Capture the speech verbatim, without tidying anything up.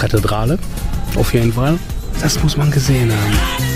Kathedrale. Auf jeden Fall. Das muss man gesehen haben.